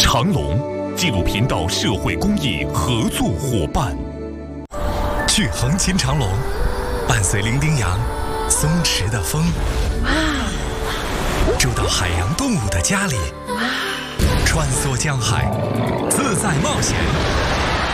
长隆纪录频道社会公益合作伙伴。去横琴长隆，伴随伶仃洋松弛的风，住到海洋动物的家里，穿梭江海，自在冒险。